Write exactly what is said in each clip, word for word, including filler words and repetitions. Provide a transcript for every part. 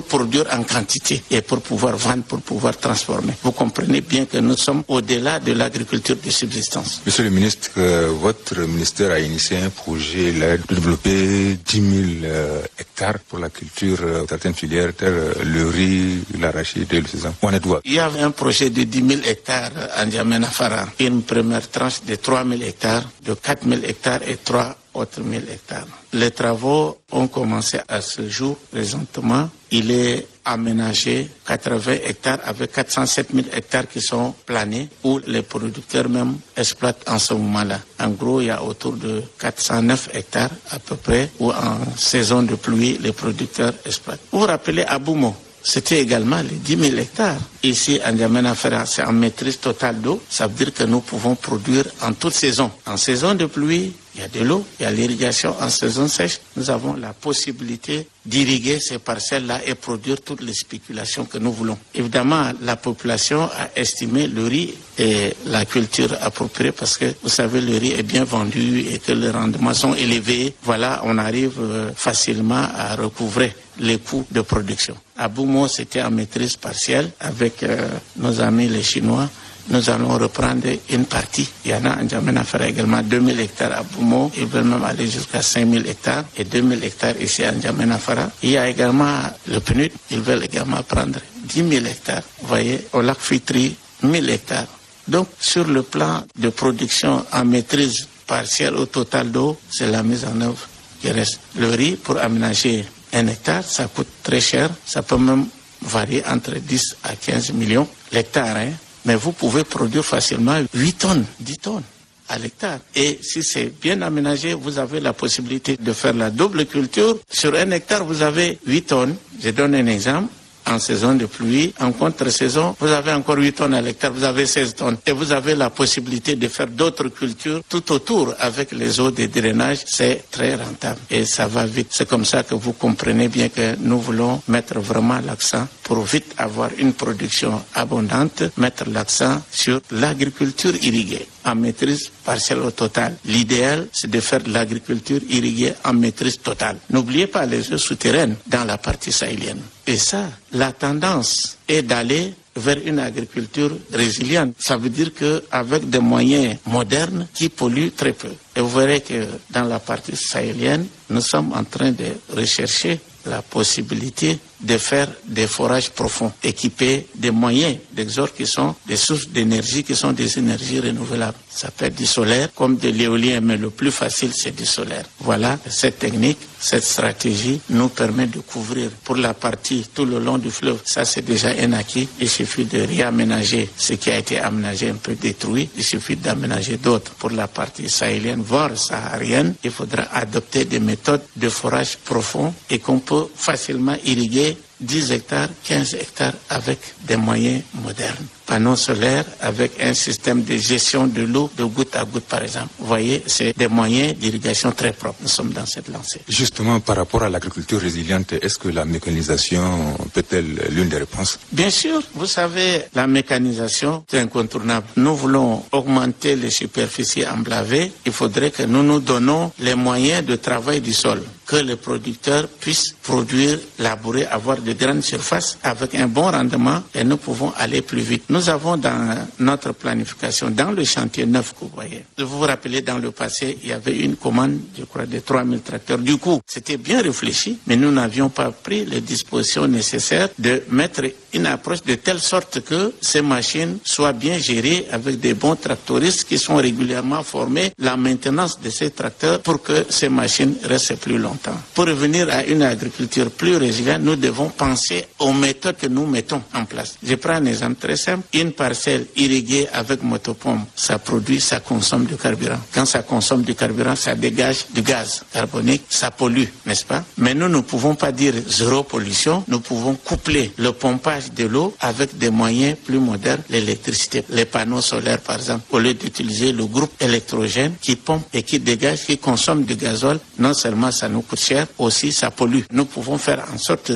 produire en quantité et pour pouvoir vendre, pour pouvoir transformer. Vous comprenez bien que nous sommes au-delà de l'agriculture de subsistance. Monsieur le ministre, euh, votre ministère a initié un projet là, de développer dix mille euh, hectares pour la culture euh, certaines filières telles euh, le riz, l'arachide et le sésame. On est droit. Il y avait un projet de dix mille hectares à N'Djamena Fara, une première tranche de trois mille hectares, de quatre mille hectares et trois autres mille hectares. Les travaux ont commencé à ce jour présentement. Il est aménagé quatre-vingts hectares avec quatre cent sept mille hectares qui sont planés où les producteurs même exploitent en ce moment-là. En gros, il y a autour de quatre cent neuf hectares à peu près où en saison de pluie, les producteurs exploitent. Vous vous rappelez Aboumo? C'était également les dix mille hectares. Ici, à N'Djamena Fara, c'est en maîtrise totale d'eau. Ça veut dire que nous pouvons produire en toute saison. En saison de pluie, il y a de l'eau, il y a l'irrigation. En saison sèche, nous avons la possibilité d'irriguer ces parcelles-là et produire toutes les spéculations que nous voulons. Évidemment, la population a estimé le riz et la culture appropriée parce que, vous savez, le riz est bien vendu et que les rendements sont élevés. Voilà, on arrive facilement à recouvrer les coûts de production. À Boumo, c'était en maîtrise partielle avec euh, nos amis les Chinois. Nous allons reprendre une partie. Il y en a en N'Djamena Fara également deux mille hectares à Boumo. Ils veulent même aller jusqu'à cinq mille hectares et deux mille hectares ici à N'Djamena Fara. Il y a également le P N U D. Ils veulent également prendre dix mille hectares. Vous voyez, au lac Fitri, mille hectares. Donc, sur le plan de production en maîtrise partielle au total d'eau, c'est la mise en œuvre qui reste. Le riz, pour aménager un hectare, ça coûte très cher. Ça peut même varier entre dix à quinze millions l'hectare, hein. Mais vous pouvez produire facilement huit tonnes, dix tonnes à l'hectare. Et si c'est bien aménagé, vous avez la possibilité de faire la double culture. Sur un hectare, vous avez huit tonnes. Je donne un exemple. En saison de pluie, en contre-saison, vous avez encore huit tonnes à l'hectare, vous avez seize tonnes. Et vous avez la possibilité de faire d'autres cultures tout autour avec les eaux de drainage. C'est très rentable et ça va vite. C'est comme ça que vous comprenez bien que nous voulons mettre vraiment l'accent pour vite avoir une production abondante, mettre l'accent sur l'agriculture irriguée en maîtrise partielle au total. L'idéal, c'est de faire de l'agriculture irriguée en maîtrise totale. N'oubliez pas les eaux souterraines dans la partie sahélienne. Et ça, la tendance est d'aller vers une agriculture résiliente. Ça veut dire qu'avec des moyens modernes qui polluent très peu. Et vous verrez que dans la partie sahélienne, nous sommes en train de rechercher la possibilité de faire des forages profonds, équipés des moyens d'exor qui sont des sources d'énergie, qui sont des énergies renouvelables. Ça peut être du solaire comme de l'éolien, mais le plus facile, c'est du solaire. Voilà, cette technique, cette stratégie nous permet de couvrir pour la partie tout le long du fleuve. Ça, c'est déjà un acquis. Il suffit de réaménager ce qui a été aménagé, un peu détruit. Il suffit d'aménager d'autres. Pour la partie sahélienne, voire saharienne, il faudra adopter des méthodes de forage profond et qu'on peut facilement irriguer dix hectares, quinze hectares avec des moyens modernes. Panneaux solaires avec un système de gestion de l'eau de goutte à goutte, par exemple. Vous voyez, c'est des moyens d'irrigation très propres. Nous sommes dans cette lancée. Justement, par rapport à l'agriculture résiliente, est-ce que la mécanisation peut-être l'une des réponses? Bien sûr. Vous savez, la mécanisation, c'est incontournable. Nous voulons augmenter les superficies emblavées. Il faudrait que nous nous donnons les moyens de travail du sol, que les producteurs puissent produire, labourer, avoir de grandes surfaces avec un bon rendement et nous pouvons aller plus vite. Nous avons dans notre planification, dans le chantier neuf que vous voyez, vous vous rappelez, dans le passé, il y avait une commande, je crois, de trois mille tracteurs. Du coup, c'était bien réfléchi, mais nous n'avions pas pris les dispositions nécessaires de mettre une approche de telle sorte que ces machines soient bien gérées avec des bons tractoristes qui sont régulièrement formés, la maintenance de ces tracteurs pour que ces machines restent plus longtemps. Pour revenir à une agriculture plus résiliente, nous devons penser aux méthodes que nous mettons en place. Je prends un exemple très simple. Une parcelle irriguée avec motopompe, ça produit, ça consomme du carburant. Quand ça consomme du carburant, ça dégage du gaz carbonique, ça pollue, n'est-ce pas? Mais nous ne pouvons pas dire zéro pollution. Nous pouvons coupler le pompage de l'eau avec des moyens plus modernes, l'électricité. Les panneaux solaires, par exemple, au lieu d'utiliser le groupe électrogène qui pompe et qui dégage, qui consomme du gazole, non seulement ça nous coûte cher, aussi ça pollue. Nous pouvons faire en sorte que nous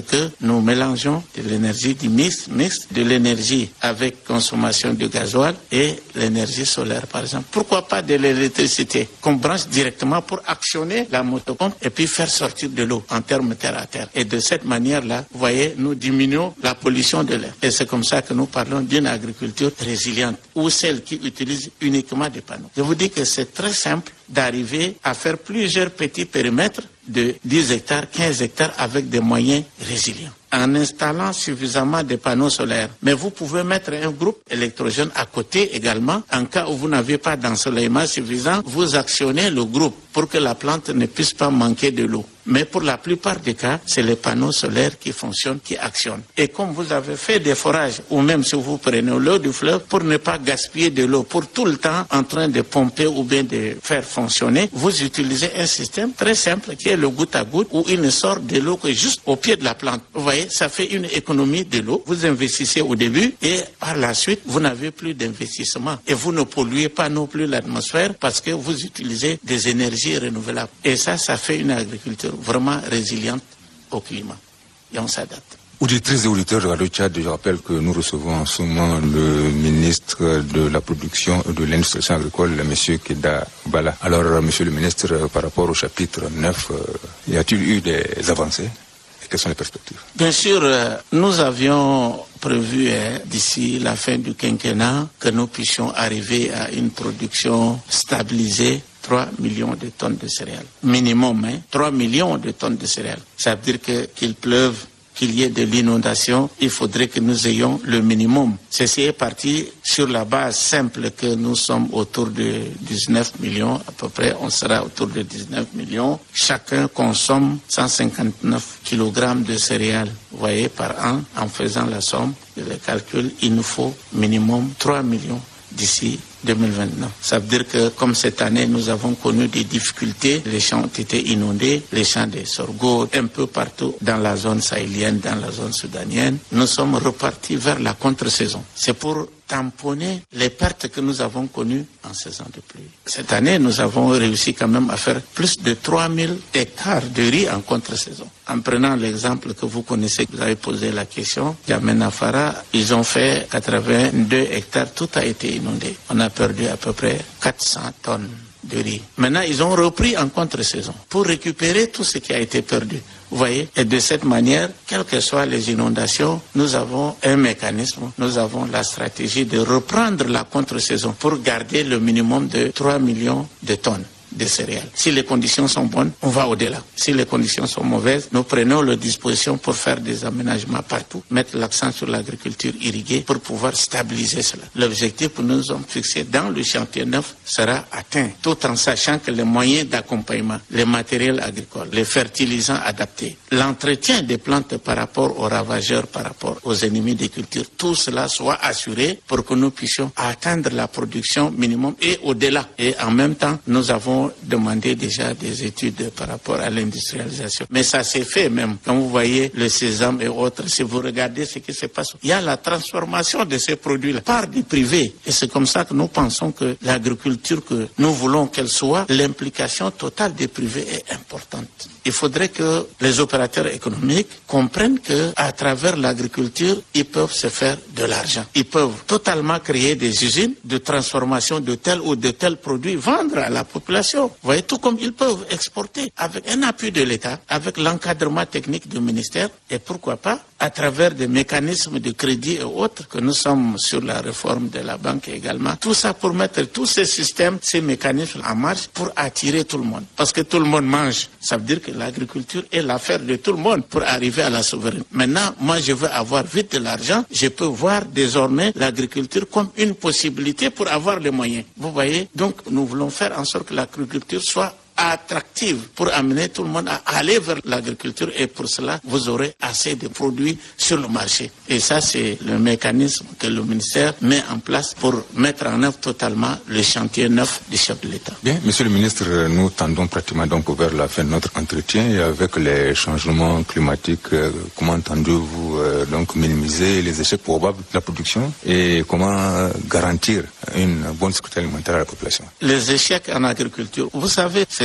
nous mélangeons de l'énergie du mix, mix, de l'énergie avec consommation de gasoil et l'énergie solaire, par exemple. Pourquoi pas de l'électricité qu'on branche directement pour actionner la motopompe et puis faire sortir de l'eau en termes terre à terre. Et de cette manière-là, vous voyez, nous diminuons la pollution de l'air. Et c'est comme ça que nous parlons d'une agriculture résiliente ou celle qui utilise uniquement des panneaux. Je vous dis que c'est très simple d'arriver à faire plusieurs petits périmètres de dix hectares, quinze hectares avec des moyens résilients. En installant suffisamment de panneaux solaires. Mais vous pouvez mettre un groupe électrogène à côté également. En cas où vous n'avez pas d'ensoleillement suffisant, vous actionnez le groupe pour que la plante ne puisse pas manquer de l'eau. Mais pour la plupart des cas, c'est les panneaux solaires qui fonctionnent, qui actionnent. Et comme vous avez fait des forages, ou même si vous prenez l'eau du fleuve, pour ne pas gaspiller de l'eau, pour tout le temps en train de pomper ou bien de faire fonctionner, vous utilisez un système très simple qui est le goutte à goutte, où il ne sort de l'eau que juste au pied de la plante. Vous voyez, ça fait une économie de l'eau. Vous investissez au début et par la suite, vous n'avez plus d'investissement. Et vous ne polluez pas non plus l'atmosphère parce que vous utilisez des énergies renouvelables. Et ça, ça fait une agriculture vraiment résiliente au climat. Et on s'adapte. Auditrices et auditeurs de Radio Tchad, je rappelle que nous recevons en ce moment le ministre de la Production et de l'Industrie agricole, M. Keda Bala. Alors, Monsieur le ministre, par rapport au chapitre neuf, y a-t-il eu des avancées? Et quelles sont les perspectives? Bien sûr, nous avions prévu hein, d'ici la fin du quinquennat que nous puissions arriver à une production stabilisée, trois millions de tonnes de céréales. Minimum, hein, trois millions de tonnes de céréales. Ça veut dire que, qu'il pleuve, qu'il y ait de l'inondation, il faudrait que nous ayons le minimum. Ceci est parti sur la base simple que nous sommes autour de dix-neuf millions, à peu près, on sera autour de dix-neuf millions. Chacun consomme cent cinquante-neuf kilogrammes de céréales, vous voyez, par an. En faisant la somme et le calcul, il nous faut minimum trois millions d'ici deux mille vingt-neuf. Ça veut dire que comme cette année nous avons connu des difficultés, les champs ont été inondés, les champs de sorgho un peu partout dans la zone sahélienne, dans la zone soudanienne, nous sommes repartis vers la contre-saison. C'est pour tamponner les pertes que nous avons connues en saison de pluie. Cette année, nous avons réussi quand même à faire plus de trois mille hectares de riz en contre-saison. En prenant l'exemple que vous connaissez, vous avez posé la question, N'Djamena Fara, ils ont fait quatre-vingt-deux hectares, tout a été inondé. On a perdu à peu près quatre cents tonnes de riz. Maintenant, ils ont repris en contre-saison pour récupérer tout ce qui a été perdu. Vous voyez, et de cette manière, quelles que soient les inondations, nous avons un mécanisme, nous avons la stratégie de reprendre la contre-saison pour garder le minimum de trois millions de tonnes de céréales. Si les conditions sont bonnes, on va au-delà. Si les conditions sont mauvaises, nous prenons les dispositions pour faire des aménagements partout, mettre l'accent sur l'agriculture irriguée pour pouvoir stabiliser cela. L'objectif que nous avons fixé dans le chantier neuf sera atteint, tout en sachant que les moyens d'accompagnement, les matériels agricoles, les fertilisants adaptés, l'entretien des plantes par rapport aux ravageurs, par rapport aux ennemis des cultures, tout cela soit assuré pour que nous puissions atteindre la production minimum et au-delà. Et en même temps, nous avons demandé déjà des études par rapport à l'industrialisation. Mais ça s'est fait même. Quand vous voyez le sésame et autres, si vous regardez ce qui se passe, il y a la transformation de ces produits-là par du privé. Et c'est comme ça que nous pensons que l'agriculture que nous voulons qu'elle soit, l'implication totale des privés est importante. Il faudrait que les opérateurs économiques comprennent que à travers l'agriculture, ils peuvent se faire de l'argent. Ils peuvent totalement créer des usines de transformation de tel ou de tel produit, vendre à la population. Vous voyez, tout comme ils peuvent exporter avec un appui de l'État, avec l'encadrement technique du ministère et pourquoi pas à travers des mécanismes de crédit et autres que nous sommes sur la réforme de la banque également. Tout ça pour mettre tous ces systèmes, ces mécanismes en marche pour attirer tout le monde. Parce que tout le monde mange. Ça veut dire que l'agriculture est l'affaire de tout le monde pour arriver à la souveraineté. Maintenant, moi, je veux avoir vite de l'argent. Je peux voir désormais l'agriculture comme une possibilité pour avoir les moyens. Vous voyez? Donc, nous voulons faire en sorte que l'agriculture soit attractive pour amener tout le monde à aller vers l'agriculture et pour cela, vous aurez assez de produits sur le marché. Et ça, c'est le mécanisme que le ministère met en place pour mettre en œuvre totalement le chantier neuf du chef de l'État. Bien, Monsieur le ministre, nous tendons pratiquement donc vers la fin de notre entretien et avec les changements climatiques, comment entendez-vous euh, donc minimiser les échecs probables de la production et comment garantir une bonne sécurité alimentaire à la population? Les échecs en agriculture, vous savez, c'est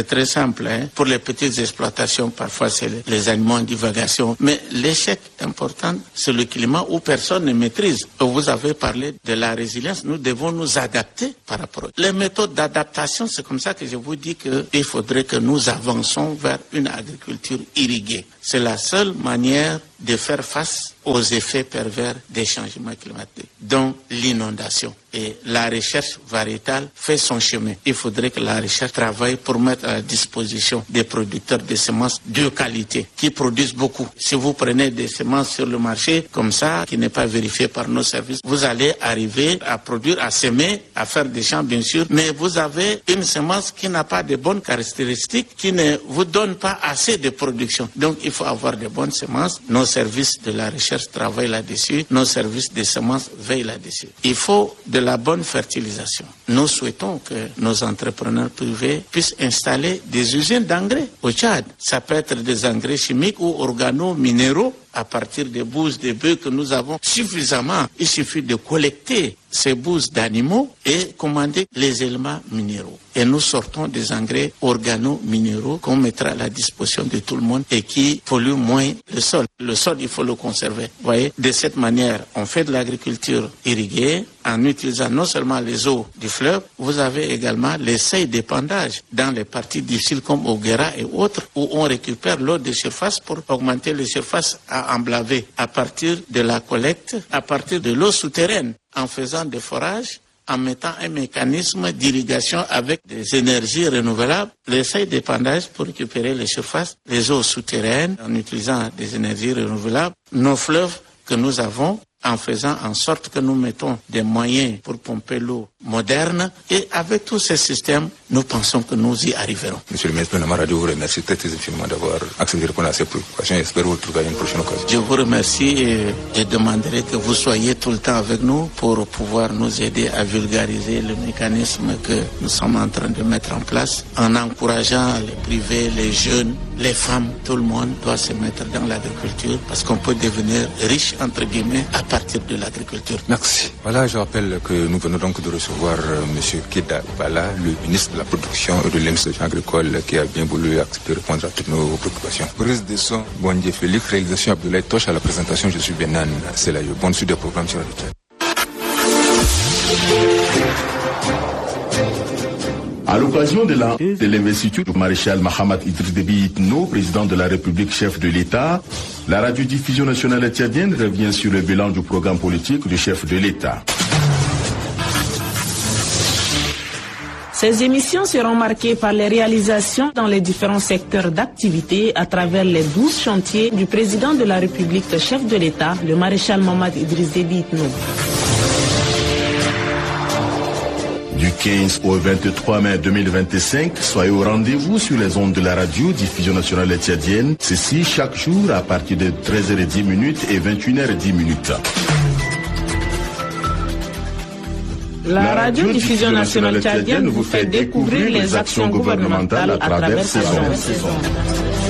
très simple. Hein. Pour les petites exploitations, parfois c'est les, les animaux en divagation. Mais l'échec important, c'est le climat où personne ne maîtrise. Vous avez parlé de la résilience. Nous devons nous adapter par rapport. Les méthodes d'adaptation, c'est comme ça que je vous dis qu'il faudrait que nous avançons vers une agriculture irriguée. C'est la seule manière de faire face aux effets pervers des changements climatiques, dont l'inondation. Et la recherche variétale fait son chemin. Il faudrait que la recherche travaille pour mettre à la disposition des producteurs de semences de qualité, qui produisent beaucoup. Si vous prenez des semences sur le marché, comme ça, qui n'est pas vérifié par nos services, vous allez arriver à produire, à semer, à faire des champs, bien sûr, mais vous avez une semence qui n'a pas de bonnes caractéristiques, qui ne vous donne pas assez de production. Donc, il faut avoir de bonnes semences. Nos services de la recherche travaillent là-dessus. Nos services de semences veillent là-dessus. Il faut de la bonne fertilisation. Nous souhaitons que nos entrepreneurs privés puissent installer des usines d'engrais au Tchad. Ça peut être des engrais chimiques ou organo-minéraux à partir des bouses de bœufs que nous avons suffisamment. Il suffit de collecter ces bouses d'animaux et commander les éléments minéraux. Et nous sortons des engrais organo-minéraux qu'on mettra à la disposition de tout le monde et qui polluent moins le sol. Le sol, il faut le conserver. Vous voyez, de cette manière, on fait de l'agriculture irriguée en utilisant non seulement les eaux du fleuve, vous avez également les seuils d'épandage dans les parties difficiles comme au Guéra et autres, où on récupère l'eau de surface pour augmenter les surfaces à emblaver à partir de la collecte, à partir de l'eau souterraine, en faisant des forages, en mettant un mécanisme d'irrigation avec des énergies renouvelables, les seuils d'épandage pour récupérer les surfaces, les eaux souterraines en utilisant des énergies renouvelables, nos fleuves que nous avons, en faisant en sorte que nous mettons des moyens pour pomper l'eau moderne. Et avec tous ces systèmes, nous pensons que nous y arriverons. Monsieur le ministre, la radio vous remercie très, très infiniment d'avoir accepté de répondre à ces préoccupations et espère vous retrouver à une prochaine occasion. Je vous remercie et je demanderai que vous soyez tout le temps avec nous pour pouvoir nous aider à vulgariser le mécanisme que nous sommes en train de mettre en place en encourageant les privés, les jeunes, les femmes, tout le monde doit se mettre dans l'agriculture parce qu'on peut devenir riche, entre guillemets, à partir de l'agriculture. Merci. Voilà, je rappelle que nous venons donc de recevoir euh, M. Keda Bala, le ministre de la Production et de l'Industrie agricole, qui a bien voulu accepter de répondre à toutes nos préoccupations. Brise de son, Bondier Félix, réalisation Abdoulaye Toche, à la présentation, je suis Benan. C'est là, bonne suite des programmes sur la route. À l'occasion de la de l'investiture du maréchal Mahamat Idriss Déby Itno, président de la République, chef de l'État, la radiodiffusion nationale tchadienne revient sur le bilan du programme politique du chef de l'État. Ces émissions seront marquées par les réalisations dans les différents secteurs d'activité à travers les douze chantiers du président de la République, chef de l'État, le maréchal Mahamat Idriss Déby Itno. Du quinze au vingt-trois mai deux mille vingt-cinq, soyez au rendez-vous sur les ondes de la radio diffusion nationale tchadienne. Ceci chaque jour à partir de treize heures dix et vingt et une heures dix. La radio diffusion nationale tchadienne vous fait découvrir les actions gouvernementales à travers ces ondes.